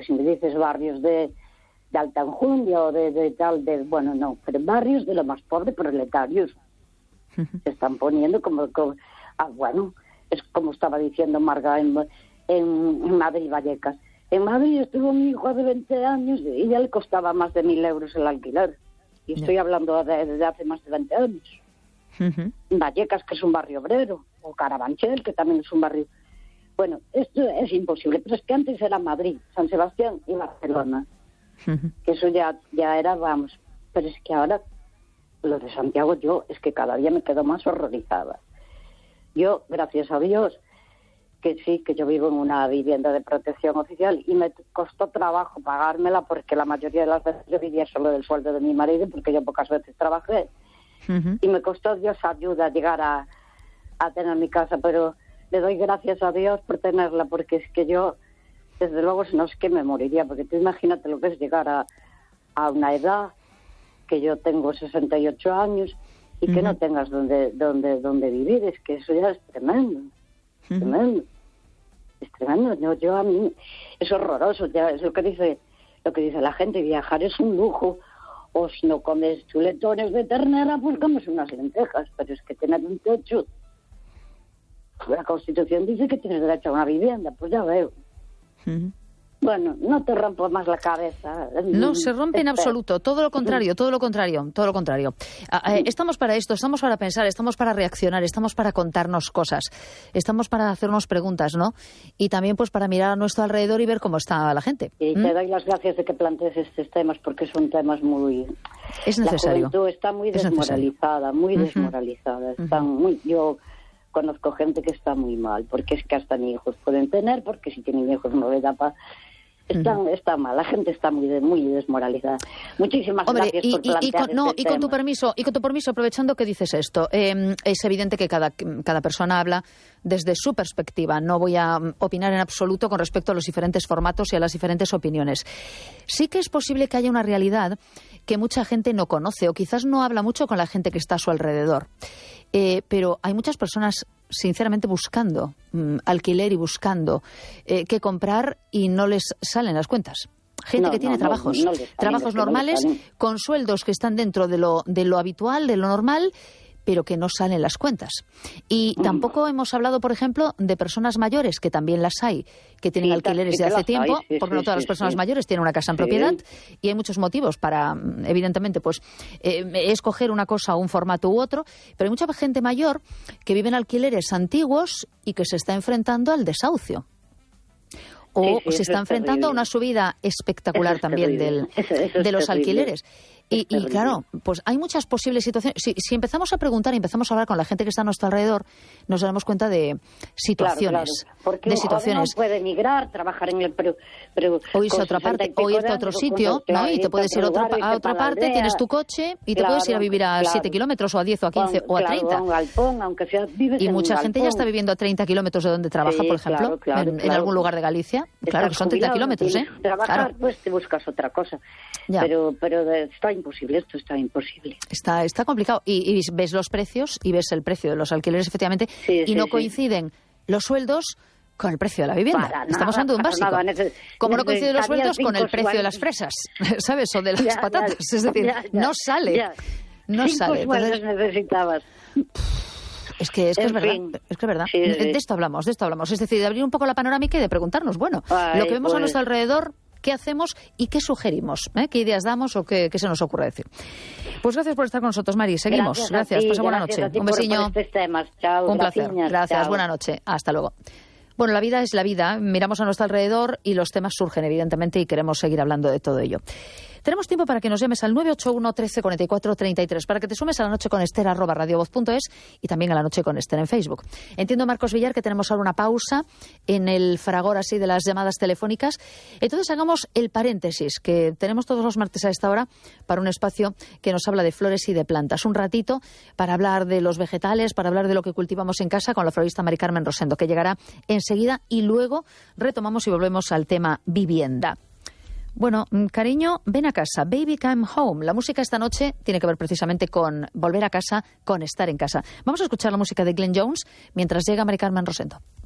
si me dices barrios de alta enjundia o de tal, bueno, no, pero barrios de lo más pobre, proletarios. Se están poniendo como bueno, es como estaba diciendo Marga en Madrid, Vallecas. En Madrid estuvo mi hijo de 20 años y ya le costaba más de 1.000 euros el alquiler. Y estoy hablando de hace más de 20 años. Vallecas, que es un barrio obrero, o Carabanchel, que también es un barrio. Bueno, esto es imposible, pero es que antes era Madrid, San Sebastián y Barcelona. Que eso ya era, vamos, pero es que ahora lo de Santiago es que cada día me quedo más horrorizada. Yo, gracias a Dios, que sí, que yo vivo en una vivienda de protección oficial y me costó trabajo pagármela porque la mayoría de las veces yo vivía solo del sueldo de mi marido porque yo pocas veces trabajé. Y me costó Dios ayuda llegar a tener mi casa, pero le doy gracias a Dios por tenerla, porque es que yo, desde luego, no es que me moriría, porque tú imagínate lo que es llegar a una edad, que yo tengo 68 años, y que no tengas donde vivir, es que eso ya es tremendo, tremendo. Es tremendo. Yo a mí es horroroso, ya es lo que dice la gente, viajar es un lujo. O si no comes chuletones de ternera, pues comes unas lentejas. Pero es que tener un techo. La Constitución dice que tienes derecho a una vivienda, pues ya veo. Bueno, no te rompo más la cabeza. No se rompe en absoluto, todo lo contrario. Estamos para esto, estamos para pensar, estamos para reaccionar, estamos para contarnos cosas, estamos para hacernos preguntas, ¿no? Y también pues para mirar a nuestro alrededor y ver cómo está la gente. Y te doy las gracias de que plantees estos temas, porque son temas muy... Es necesario. La juventud está muy desmoralizada, Yo conozco gente que está muy mal, porque es que hasta ni hijos pueden tener, porque si tienen hijos no les da para... Está mal, la gente está muy desmoralizada. Muchísimas gracias por plantear y con tu permiso, aprovechando que dices esto, es evidente que cada persona habla desde su perspectiva. No voy a opinar en absoluto con respecto a los diferentes formatos y a las diferentes opiniones. Sí que es posible que haya una realidad que mucha gente no conoce o quizás no habla mucho con la gente que está a su alrededor. Pero hay muchas personas sinceramente buscando alquiler y buscando qué comprar y no les salen las cuentas. Gente que tiene trabajos normales con sueldos que están dentro de lo habitual, de lo normal, pero que no salen las cuentas. Y tampoco hemos hablado, por ejemplo, de personas mayores, que también las hay, que tienen alquileres de hace tiempo, porque no todas las personas mayores tienen una casa en propiedad, y hay muchos motivos para, evidentemente, pues escoger una cosa o un formato u otro, pero hay mucha gente mayor que vive en alquileres antiguos y que se está enfrentando al desahucio. O se está enfrentando a una subida espectacular también de los alquileres. Y claro, pues hay muchas posibles situaciones. Si empezamos a preguntar y empezamos a hablar con la gente que está a nuestro alrededor, nos daremos cuenta de situaciones. Claro. Porque un joven no puede emigrar, trabajar en el o irse a otra parte, o irte a otro sitio, ¿no? Y te puedes ir a otra parte, tienes tu coche y te puedes ir a vivir a 7 kilómetros, o a 10, o a 15, o a 30. Un galpón, aunque sea, y mucha gente ya está viviendo a 30 kilómetros de donde trabaja, por ejemplo, en algún lugar de Galicia. Claro, que son 30 kilómetros, ¿eh? Trabajar, pues te buscas otra cosa. Pero está imposible, esto está imposible. Está complicado. Y ves los precios y ves el precio de los alquileres, efectivamente, y no coinciden los sueldos con el precio de la vivienda. Estamos hablando de un básico. Como no coinciden los sueldos con el precio de las fresas, ¿sabes? O de las patatas. Es decir, no sale. No sale. Entonces, necesitabas. Es que es verdad. Es que es verdad. De esto hablamos. Es decir, de abrir un poco la panorámica y de preguntarnos, bueno, lo que vemos a nuestro alrededor, qué hacemos y qué sugerimos, qué ideas damos o qué se nos ocurre decir. Pues gracias por estar con nosotros, Mari. Seguimos. Gracias. Pasa buena noche. Un besiño. Chao, un placer. Gracias. Buena noche. Hasta luego. Bueno, la vida es la vida. Miramos a nuestro alrededor y los temas surgen, evidentemente, y queremos seguir hablando de todo ello. Tenemos tiempo para que nos llames al 981 13 44 33, para que te sumes a La Noche con Esther @radiovoz.es y también a La Noche con Esther en Facebook. Entiendo, Marcos Villar, que tenemos ahora una pausa en el fragor así de las llamadas telefónicas. Entonces hagamos el paréntesis que tenemos todos los martes a esta hora para un espacio que nos habla de flores y de plantas. Un ratito para hablar de los vegetales, para hablar de lo que cultivamos en casa con la florista Mari Carmen Rosendo, que llegará enseguida, y luego retomamos y volvemos al tema vivienda. Bueno, cariño, ven a casa, Baby Come Home. La música esta noche tiene que ver precisamente con volver a casa, con estar en casa. Vamos a escuchar la música de Glenn Jones mientras llega Mari Carmen Rosendo.